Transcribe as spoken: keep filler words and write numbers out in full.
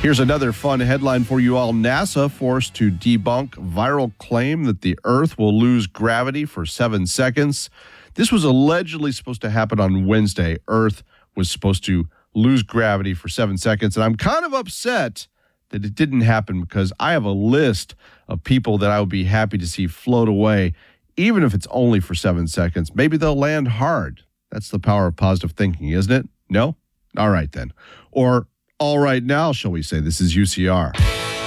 Here's another fun headline for you all. NASA forced to debunk viral claim that the Earth will lose gravity for seven seconds. This was allegedly supposed to happen on Wednesday. Earth was supposed to lose gravity for seven seconds. And I'm kind of upset that it didn't happen because I have a list of people that I would be happy to see float away, even if it's only for seven seconds. Maybe they'll land hard. That's the power of positive thinking, isn't it? No? All right, then. Or all right now, shall we say. This is U C R.